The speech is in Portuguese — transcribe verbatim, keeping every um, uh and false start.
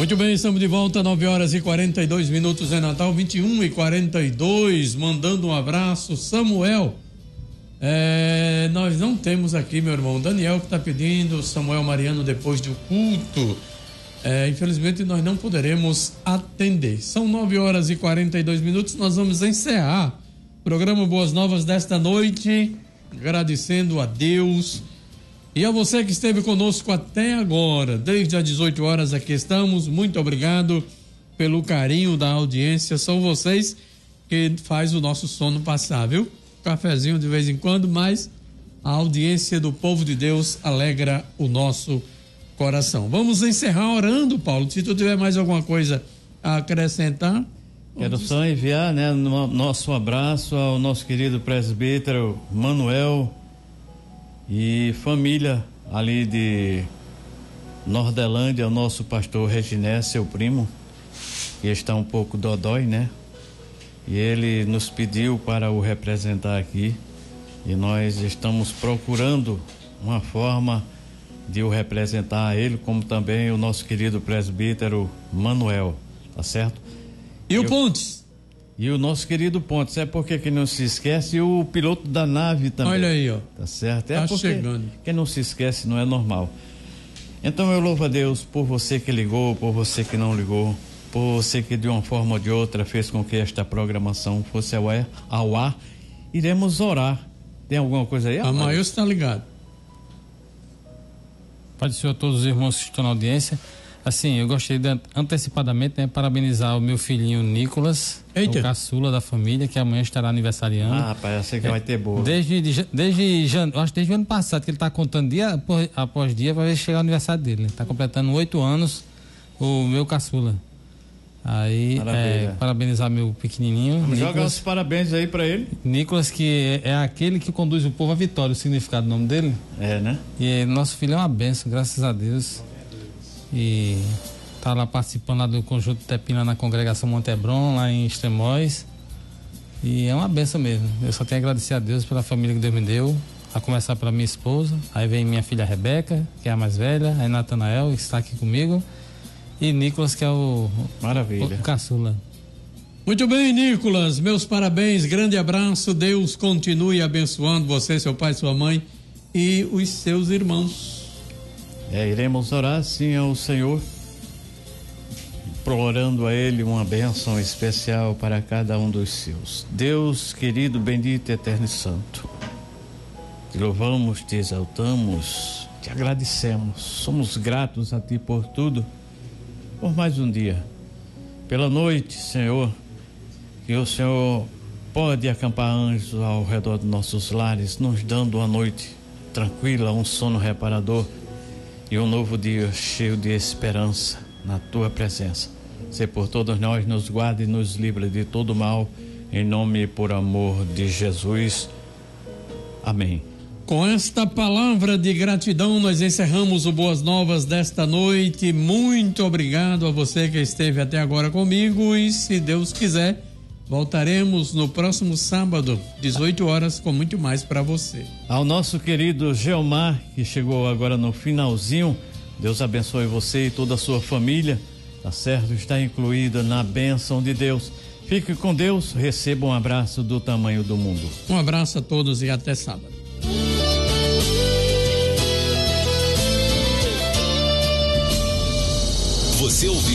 Muito bem, estamos de volta, nove horas e quarenta e dois minutos em Natal, vinte e um e quarenta e dois, mandando um abraço, Samuel. É, nós não temos aqui, meu irmão, Daniel que está pedindo, Samuel Mariano depois do culto. É, infelizmente nós não poderemos atender. São nove horas e quarenta e dois minutos, nós vamos encerrar o programa Boas Novas desta noite, agradecendo a Deus e a você que esteve conosco até agora, desde as dezoito horas aqui estamos. Muito obrigado pelo carinho da audiência, são vocês que faz o nosso sono passar, viu? Cafezinho de vez em quando, mas a audiência do povo de Deus alegra o nosso coração. Vamos encerrar orando, Paulo, se tu tiver mais alguma coisa a acrescentar. Quero só enviar, né, no, nosso abraço ao nosso querido presbítero Manuel e família ali de Nordelândia, o nosso pastor Reginé, seu primo, que está um pouco dodói, né? E ele nos pediu para o representar aqui e nós estamos procurando uma forma de o representar ele, como também o nosso querido presbítero Manuel, tá certo? E o Pontes? E o nosso querido Pontes, é porque que não se esquece, e o piloto da nave também. Olha aí, ó. Tá certo? É tá porque chegando. Quem não se esquece não é normal. Então eu louvo a Deus por você que ligou, por você que não ligou, por você que de uma forma ou de outra fez com que esta programação fosse ao ar. Ao ar. Iremos orar. Tem alguma coisa aí? A Maíus está ligado. Pode ser a todos os irmãos que estão na audiência. Assim, eu gostaria de antecipadamente, né, parabenizar o meu filhinho Nicolas, Eita. o caçula da família, que amanhã estará aniversariando. Ah, rapaz, eu sei que é, vai ter boa. Desde, desde, desde jan... acho que desde o ano passado, que ele está contando dia após, após dia para ver se chegar o aniversário dele. Está completando oito anos, o meu caçula. Aí, é, parabenizar meu pequenininho. Vamos jogar os parabéns aí para ele. Nicolas, que é, é aquele que conduz o povo à vitória, o significado do nome dele. É, né? E nosso filho é uma bênção, graças a Deus. E tá lá participando lá do Conjunto Tepina na congregação Montebron, lá em Extremóis. E é uma benção mesmo. Eu só tenho a agradecer a Deus pela família que Deus me deu, a começar pela minha esposa, aí vem minha filha Rebeca, que é a mais velha, aí Natanael, que está aqui comigo, e Nicolas, que é o, Maravilha. o caçula. Muito bem, Nicolas, meus parabéns, grande abraço, Deus continue abençoando você, seu pai, sua mãe e os seus irmãos. É, iremos orar sim ao Senhor, implorando a Ele uma bênção especial para cada um dos seus. Deus querido, bendito, eterno e santo, te louvamos, te exaltamos, te agradecemos, somos gratos a Ti por tudo, por mais um dia, pela noite, Senhor, que o Senhor pode acampar anjos ao redor dos nossos lares, nos dando uma noite tranquila, um sono reparador e um novo dia cheio de esperança na Tua presença. Se por todos nós nos guarde e nos livre de todo mal, em nome e por amor de Jesus. Amém. Com esta palavra de gratidão, nós encerramos o Boas Novas desta noite. Muito obrigado a você que esteve até agora comigo e, se Deus quiser, voltaremos no próximo sábado, dezoito horas, com muito mais para você. Ao nosso querido Geomar, que chegou agora no finalzinho, Deus abençoe você e toda a sua família, tá certo? Está incluída na bênção de Deus. Fique com Deus, receba um abraço do tamanho do mundo. Um abraço a todos e até sábado. Você ouviu